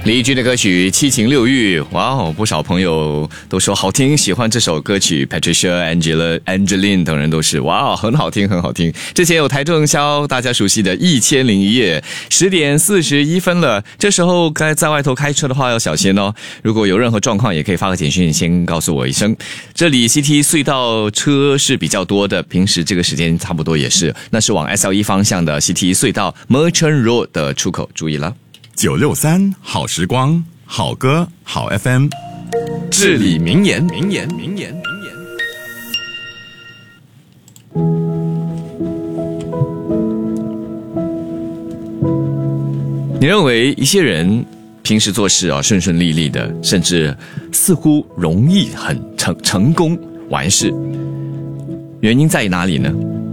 李翊君的歌曲《七情六欲》，哇哦，不少朋友都说好听，喜欢这首歌曲。Patricia、Angeline 等人都是哇，很好听，很好听。之前有台正宵大家熟悉的《1001夜》，10点41分了。这时候该在外头开车的话要小心哦。如果有任何状况，也可以发个简讯先告诉我一声。这里 CT 隧道车是比较多的，平时这个时间差不多也是。那是往 SL1 方向的 CT 隧道 Merchant Road 的出口，注意了。 963好时光，好歌好 FM， 至理名言。你认为一些人平时做事顺顺利利的，甚至似乎容易很成功完事，原因在哪里呢？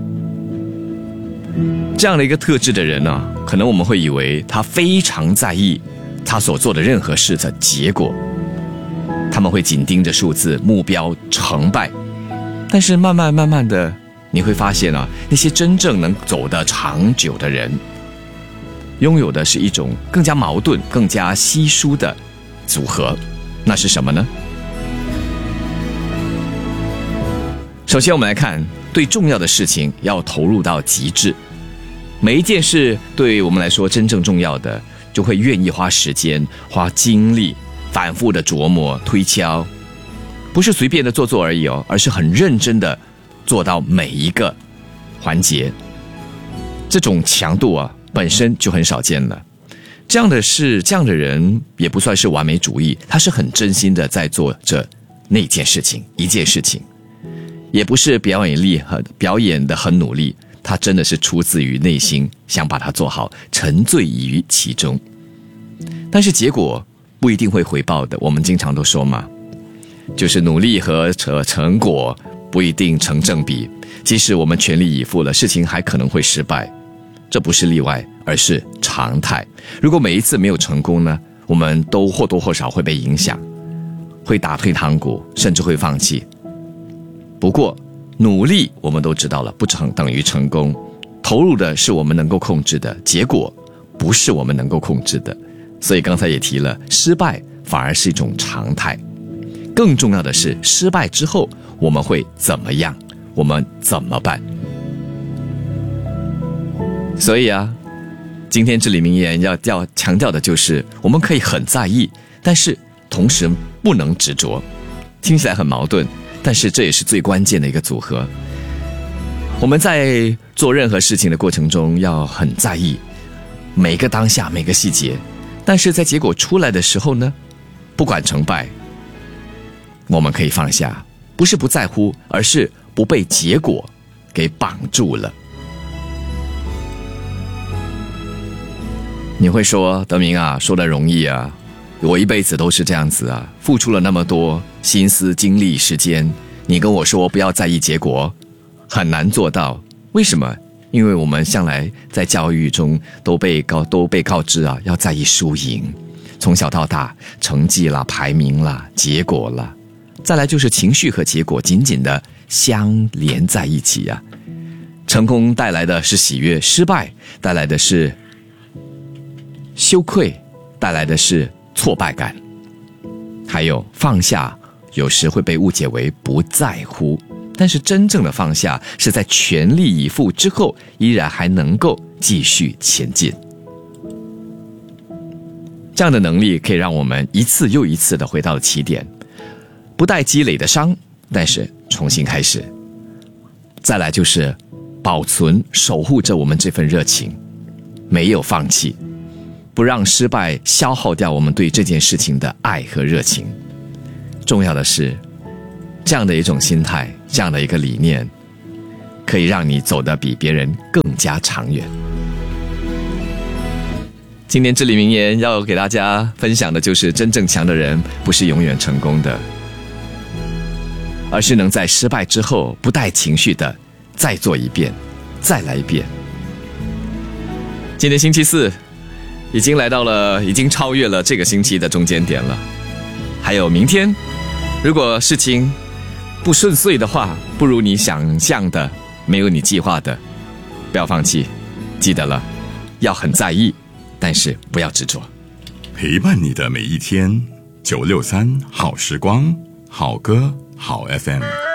这样的一个特质的人呢，可能我们会以为他非常在意他所做的任何事的结果，他们会紧盯着数字、目标、成败。但是慢慢的，你会发现那些真正能走得长久的人，拥有的是一种更加矛盾、更加稀疏的组合。那是什么呢？首先我们来看，对重要的事情要投入到极致。每一件事对我们来说真正重要的，就会愿意花时间、花精力，反复的琢磨推敲，不是随便的做而已而是很认真的做到每一个环节。这种强度本身就很少见了。这样的事，这样的人也不算是完美主义，他是很真心的在做着那件事情，一件事情，也不是表演的很努力，他真的是出自于内心想把它做好，沉醉于其中。但是结果不一定会回报的，我们经常都说嘛，就是努力和成果不一定成正比，即使我们全力以赴了，事情还可能会失败。这不是例外，而是常态。如果每一次没有成功呢，我们都或多或少会被影响，会打退堂鼓，甚至会放弃。不过努力我们都知道了，不等于成功，投入的是我们能够控制的，结果不是我们能够控制的。所以刚才也提了，失败反而是一种常态。更重要的是，失败之后我们会怎么样，我们怎么办。所以今天至理名言要强调的就是，我们可以很在意，但是同时不能执着。听起来很矛盾，但是这也是最关键的一个组合。我们在做任何事情的过程中要很在意每个当下、每个细节，但是在结果出来的时候呢，不管成败，我们可以放下，不是不在乎，而是不被结果给绑住了。你会说，德明说得容易我一辈子都是这样子付出了那么多心思、精力、时间，你跟我说不要在意结果，很难做到。为什么？因为我们向来在教育中都被告知要在意输赢，从小到大，成绩啦、排名啦、结果啦，再来就是情绪和结果紧紧的相连在一起成功带来的是喜悦，失败带来的是羞愧，带来的是挫败感，还有放下有时会被误解为不在乎，但是真正的放下是在全力以赴之后依然还能够继续前进。这样的能力可以让我们一次又一次的回到起点，不带积累的伤，但是重新开始。再来就是保存守护着我们这份热情，没有放弃，不让失败消耗掉我们对这件事情的爱和热情。重要的是，这样的一种心态，这样的一个理念，可以让你走得比别人更加长远。今天至理名言要给大家分享的就是，真正强的人不是永远成功的，而是能在失败之后不带情绪的再做一遍，再来一遍。今天星期四已经超越了这个星期的中间点了。还有明天，如果事情不顺遂的话，不如你想象的，没有你计划的，不要放弃，记得了，要很在意，但是不要执着。 陪伴你的每一天。963好时光，好歌好 FM。